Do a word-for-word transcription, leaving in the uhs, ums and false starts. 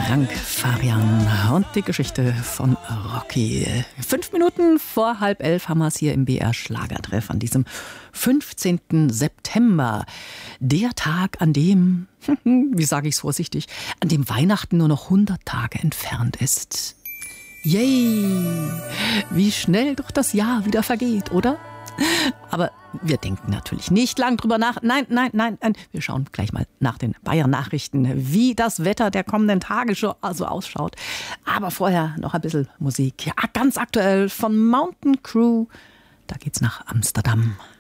Dank, Fabian. Und die Geschichte von Rocky. Fünf Minuten vor halb elf haben wir es hier im B R Schlagertreff an diesem fünfzehnten September. Der Tag, an dem, wie sage ich es vorsichtig, an dem Weihnachten nur noch hundert Tage entfernt ist. Yay! Wie schnell doch das Jahr wieder vergeht, oder? Aber wir denken natürlich nicht lang drüber nach. Nein, nein, nein, nein. Wir schauen gleich mal nach den Bayern-Nachrichten, wie das Wetter der kommenden Tage so ausschaut. Aber vorher noch ein bisschen Musik. Ja, ganz aktuell von Mountain Crew. Da geht's nach Amsterdam.